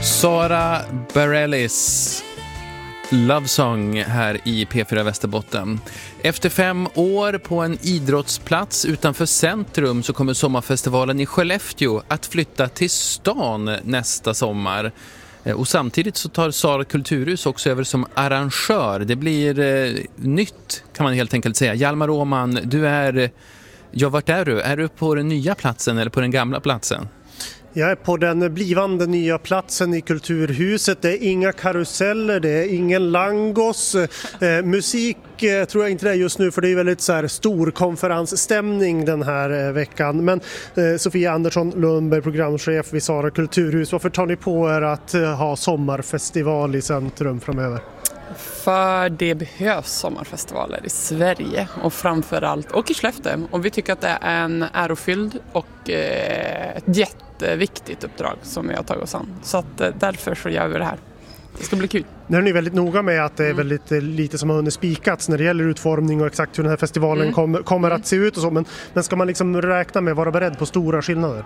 Sara Bareilles Love Song här i P4 Västerbotten. Efter 5 år på en idrottsplats utanför centrum så kommer sommarfestivalen i Skellefteå att flytta till stan nästa sommar. Och samtidigt så tar Sara Kulturhus också över som arrangör. Det blir nytt kan man helt enkelt säga. Hjalmar Åhman, vart är du? Är du på den nya platsen eller på den gamla platsen? Jag är på den blivande nya platsen i Kulturhuset. Det är inga karuseller, det är ingen langos. Musik tror jag inte det är just nu, för det är väldigt så här stor konferensstämning den här veckan. Men Sofia Andersson Lundberg, programchef vid Sara Kulturhus. Varför tar ni på er att ha sommarfestival i centrum framöver? För det behövs sommarfestivaler i Sverige och framförallt och i Skellefteå. Och vi tycker att det är en ärofylld och ett jätteviktigt uppdrag som vi har tagit oss an. Så att därför så gör vi det här. Det ska bli kul. Nu är ni väldigt noga med att det är väldigt lite som har hunnit spikats när det gäller utformning och exakt hur den här festivalen kommer att se ut och så. Men ska man liksom räkna med att vara beredd på stora skillnader?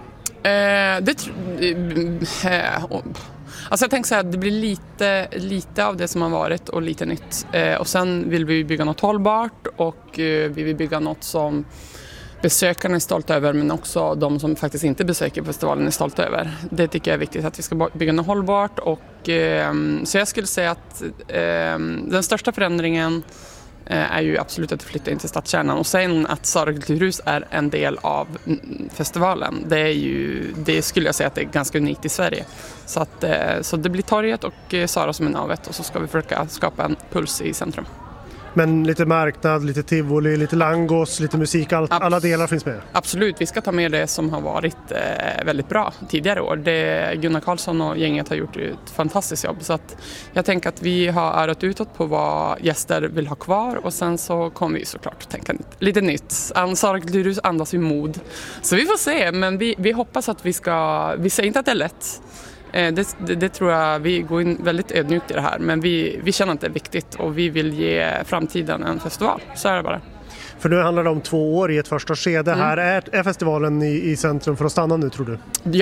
Alltså jag tänker så här, det blir lite av det som har varit och lite nytt. Och sen vill vi bygga något hållbart och vi vill bygga något som besökarna är stolta över, men också de som faktiskt inte besöker festivalen är stolta över. Det tycker jag är viktigt, att vi ska bygga något hållbart. Och, så jag skulle säga att den största förändringen är ju absolut att flytta in till stadskärnan, och sen att Sara Kulturhus är en del av festivalen. Det skulle jag säga att det är ganska unikt i Sverige. Så det blir torget och Sara som är navet, och så ska vi försöka skapa en puls i centrum. Men lite marknad, lite tivoli, lite langos, lite musik, alla delar finns med? Absolut, vi ska ta med det som har varit väldigt bra tidigare år. Gunnar Karlsson och gänget har gjort ett fantastiskt jobb. Så att jag tänker att vi har örat utåt på vad gäster vill ha kvar, och sen så kommer vi såklart tänka lite nytt. Sara Kulturhus andas ju mod. Så vi får se, men vi hoppas att vi säger inte att det är lätt. Det tror jag, vi går in väldigt ödmjukt i det här, men vi känner att det är viktigt och vi vill ge framtiden en festival, så är det bara. För nu handlar det om 2 år i ett första skede. Här är festivalen i centrum för att stanna nu, tror du?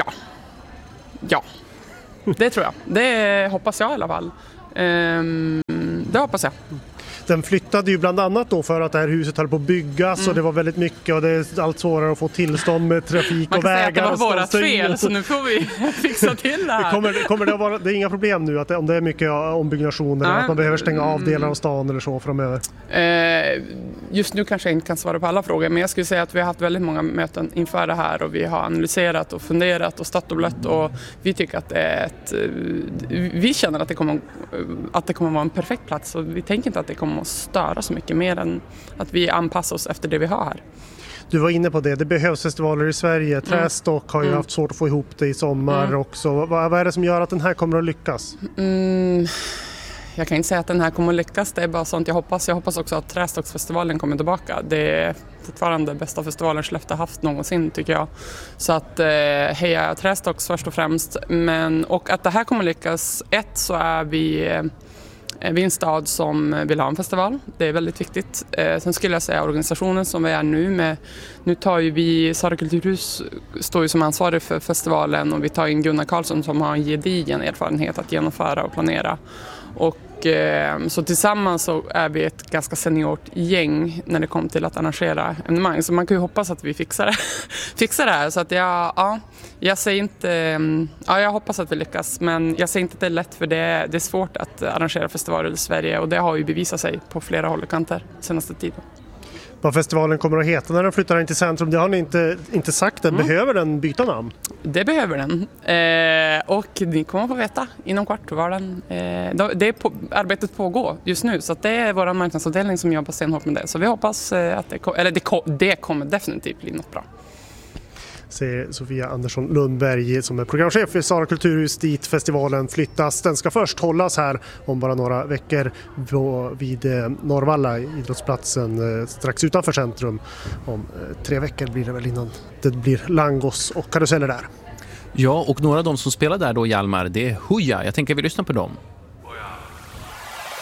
Ja, det tror jag. Det hoppas jag i alla fall. Det hoppas jag. Den flyttade ju bland annat då för att det här huset höll på att byggas och det var väldigt mycket, och det är allt svårare att få tillstånd med trafik och vägar. Man kan säga att det var vårat fel, så nu får vi fixa till det här. Kommer det att vara, det är inga problem nu att om det är mycket ombyggnationer eller att man behöver stänga av delar av stan eller så framöver? Just nu kanske jag inte kan svara på alla frågor, men jag skulle säga att vi har haft väldigt många möten inför det här, och vi har analyserat och funderat och stött och blött, och vi tycker att det är vi känner att det kommer att vara en perfekt plats, och vi tänker inte att det kommer att störa så mycket mer än att vi anpassar oss efter det vi har här. Du var inne på det behövs festivaler i Sverige. Trästock har ju haft svårt att få ihop det i sommar också. Vad är det som gör att den här kommer att lyckas? Jag kan inte säga att den här kommer att lyckas, det är bara sånt jag hoppas. Jag hoppas också att Trästocksfestivalen kommer tillbaka. Det är fortfarande bästa festivalen Skellefteå haft någonsin, tycker jag. Så att heja Trästocks först och främst. Och att det här kommer att lyckas, så är vi är en stad som vill ha en festival. Det är väldigt viktigt. Sen skulle jag säga organisationen som vi är nu tar ju vi, Sara Kulturhus står ju som ansvarig för festivalen, och vi tar in Gunnar Karlsson som har en gedigen erfarenhet att genomföra och planera. Och så tillsammans så är vi ett ganska seniort gäng när det kommer till att arrangera evenemang. Så man kan ju hoppas att vi fixar det här. Så att jag säger inte, jag hoppas att vi lyckas, men jag säger inte att det är lätt, för det är svårt att arrangera festivaler i Sverige, och det har ju bevisat sig på flera håll och kanter senaste tiden. Vad festivalen kommer att heta när den flyttar in till centrum, det har ni inte sagt. Behöver den byta namn? Det behöver den. Och ni kommer att få veta inom kort var den. Arbetet pågår just nu, så att det är vår marknadsavdelning som jobbar stenhårt med det. Så vi hoppas att det kommer definitivt bli något bra. Säger Sofia Andersson Lundberg som är programchef för Sara Kulturhus, dit festivalen flyttas. Den ska först hållas här om bara några veckor vid Norrvalla, idrottsplatsen strax utanför centrum. Om 3 veckor blir det väl, innan det blir langos och karuseller där. Ja, och några av de som spelar där då, Hjalmar, det är Hooja. Jag tänker vi lyssnar på dem.